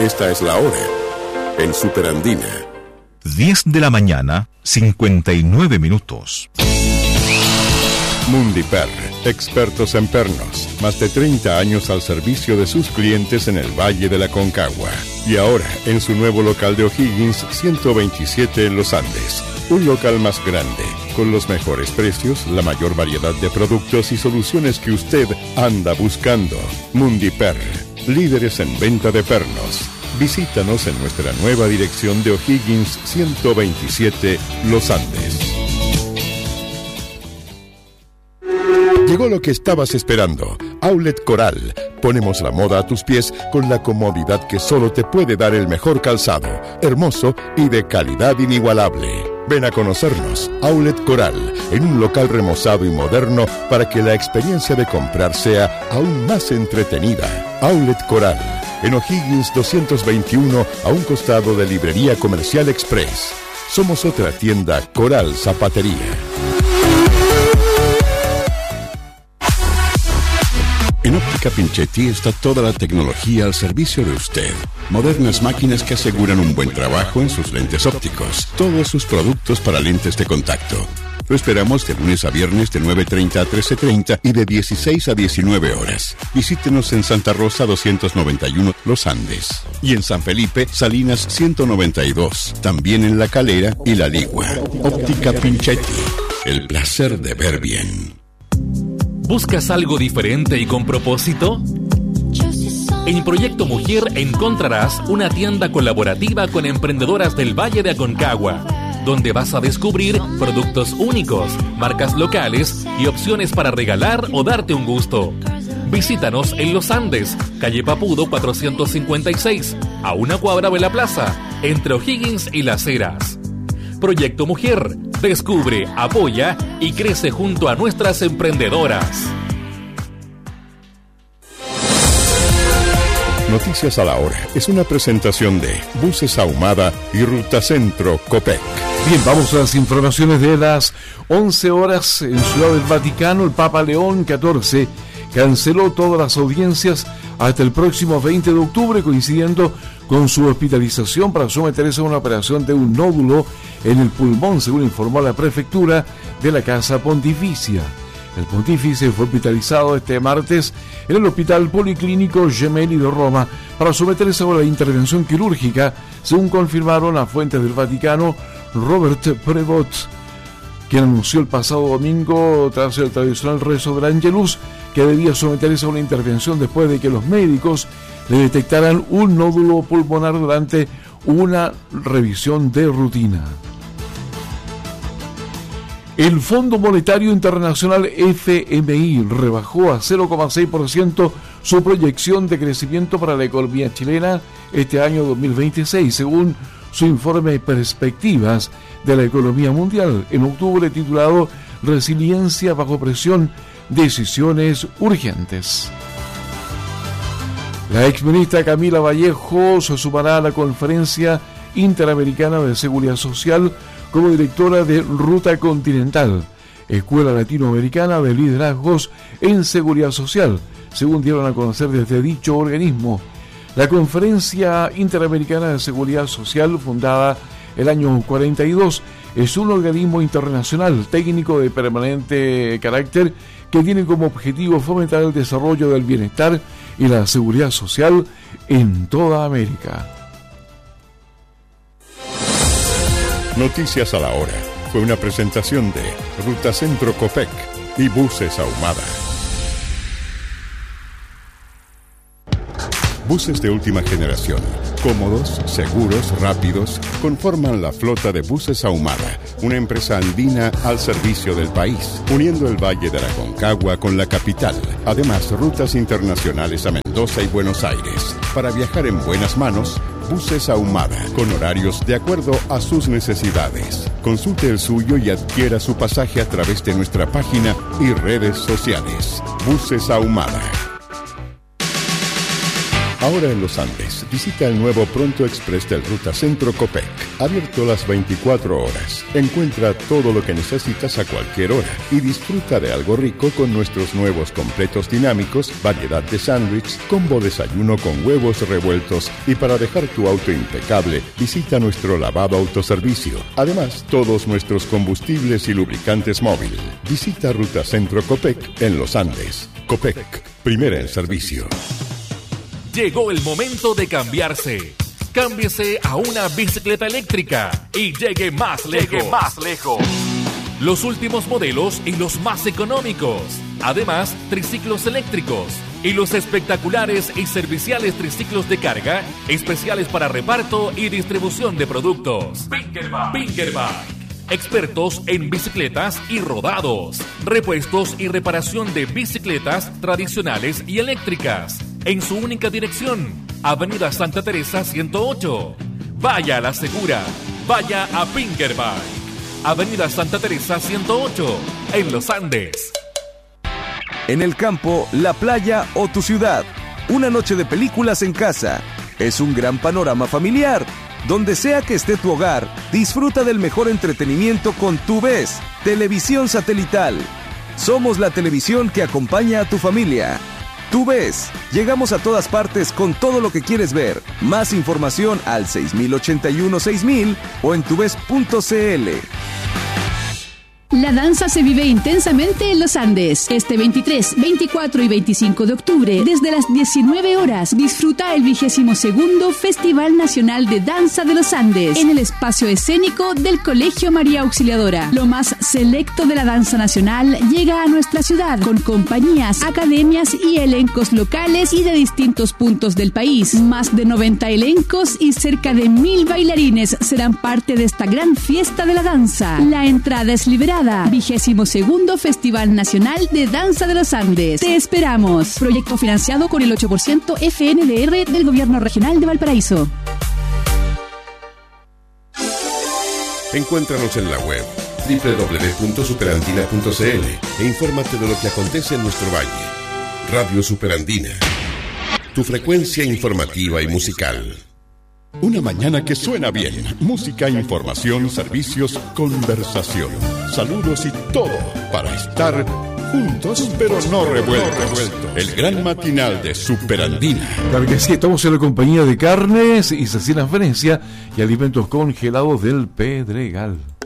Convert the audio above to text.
esta es la hora en Super Andina. 10 de la mañana, 59 minutos. Mundiper, expertos en pernos. Más de 30 años al servicio de sus clientes en el Valle de la Aconcagua. Y ahora, en su nuevo local de O'Higgins, 127 en Los Andes. Un local más grande, con los mejores precios, la mayor variedad de productos y soluciones que usted anda buscando. Mundiper, líderes en venta de pernos. Visítanos en nuestra nueva dirección de O'Higgins 127, Los Andes. Llegó lo que estabas esperando. Outlet Coral. Ponemos la moda a tus pies con la comodidad que solo te puede dar el mejor calzado, hermoso y de calidad inigualable. Ven a conocernos, Outlet Coral, en un local remozado y moderno para que la experiencia de comprar sea aún más entretenida. Outlet Coral, en O'Higgins 221, a un costado de Librería Comercial Express. Somos otra tienda Coral Zapatería. En Óptica Pinchetti está toda la tecnología al servicio de usted. Modernas máquinas que aseguran un buen trabajo en sus lentes ópticos. Todos sus productos para lentes de contacto. Lo esperamos de lunes a viernes de 9:30 a 13:30 y de 16 a 19 horas. Visítenos en Santa Rosa 291, Los Andes. Y en San Felipe, Salinas 192. También en La Calera y La Ligua. Óptica Pinchetti. El placer de ver bien. ¿Buscas algo diferente y con propósito? En Proyecto Mujer encontrarás una tienda colaborativa con emprendedoras del Valle de Aconcagua, donde vas a descubrir productos únicos, marcas locales y opciones para regalar o darte un gusto. Visítanos en Los Andes, calle Papudo 456, a una cuadra de la plaza, entre O'Higgins y Las Heras. Proyecto Mujer, descubre, apoya y crece junto a nuestras emprendedoras. Noticias a la hora es una presentación de Buses Ahumada y Ruta Centro Copec. Bien, vamos a las informaciones de las 11 horas en Ciudad del Vaticano. El Papa León XIV canceló todas las audiencias hasta el próximo 20 de octubre, coincidiendo con su hospitalización para someterse a una operación de un nódulo en el pulmón, según informó la prefectura de la Casa Pontificia. El pontífice fue hospitalizado este martes en el Hospital Policlínico Gemelli de Roma para someterse a la intervención quirúrgica, según confirmaron a fuentes del Vaticano Robert Prevot, quien anunció el pasado domingo, tras el tradicional rezo del Angelus, que debía someterse a una intervención después de que los médicos le detectaran un nódulo pulmonar durante una revisión de rutina. El Fondo Monetario Internacional FMI rebajó a 0,6% su proyección de crecimiento para la economía chilena este año 2026, según su informe Perspectivas de la Economía Mundial, en octubre, titulado Resiliencia bajo presión, decisiones urgentes. La exministra Camila Vallejo se sumará a la Conferencia Interamericana de Seguridad Social como directora de Ruta Continental, Escuela Latinoamericana de Liderazgos en Seguridad Social, según dieron a conocer desde dicho organismo. La Conferencia Interamericana de Seguridad Social, fundada el año 42, es un organismo internacional técnico de permanente carácter que tiene como objetivo fomentar el desarrollo del bienestar y la seguridad social en toda América. Noticias a la hora. Fue una presentación de Ruta Centro Copec y Buses Ahumada. Buses de última generación, cómodos, seguros, rápidos, conforman la flota de Buses Ahumada, una empresa andina al servicio del país, uniendo el Valle de la Aconcagua con la capital. Además, rutas internacionales a Mendoza y Buenos Aires. Para viajar en buenas manos, Buses Ahumada, con horarios de acuerdo a sus necesidades. Consulte el suyo y adquiera su pasaje a través de nuestra página y redes sociales. Buses Ahumada. Ahora en Los Andes, visita el nuevo Pronto Express del Ruta Centro Copec, abierto las 24 horas. Encuentra todo lo que necesitas a cualquier hora y disfruta de algo rico con nuestros nuevos completos dinámicos, variedad de sándwich, combo desayuno con huevos revueltos y para dejar tu auto impecable, visita nuestro lavado autoservicio. Además, todos nuestros combustibles y lubricantes móvil. Visita Ruta Centro Copec en Los Andes. Copec, primera en servicio. Llegó el momento de cambiarse. Cámbiese a una bicicleta eléctrica y llegue más lejos. Los últimos modelos y los más económicos. Además, triciclos eléctricos y los espectaculares y serviciales triciclos de carga, especiales para reparto y distribución de productos. Pinkerbike. Expertos en bicicletas y rodados, repuestos y reparación de bicicletas tradicionales y eléctricas, en su única dirección, Avenida Santa Teresa 108. Vaya a la segura, vaya a Pinkerbike, Avenida Santa Teresa 108, en Los Andes. En el campo, la playa o tu ciudad, una noche de películas en casa, es un gran panorama familiar. Donde sea que esté tu hogar, disfruta del mejor entretenimiento con TuVes, televisión satelital. Somos la televisión que acompaña a tu familia. TuVes, llegamos a todas partes con todo lo que quieres ver. Más información al 6081-6000 o en tuves.cl. La danza se vive intensamente en Los Andes. Este 23, 24 y 25 de octubre, desde las 19 horas, disfruta el 22º Festival Nacional de Danza de Los Andes en el espacio escénico del Colegio María Auxiliadora. Lo más selecto de la danza nacional llega a nuestra ciudad con compañías, academias y elencos locales y de distintos puntos del país. Más de 90 elencos y cerca de 1000 bailarines serán parte de esta gran fiesta de la danza. La entrada es liberada. 22º Festival Nacional de Danza de los Andes. Te esperamos. Proyecto financiado con el 8% FNDR del Gobierno Regional de Valparaíso. Encuéntranos en la web www.superandina.cl e infórmate de lo que acontece en nuestro valle. Radio Superandina, tu frecuencia informativa y musical. Una mañana que suena bien. Música, información, servicios, conversación, saludos y todo para estar juntos pero no revueltos. El gran matinal de Superandina. Claro que sí, estamos en la compañía de carnes y transferencia y alimentos congelados del Pedregal.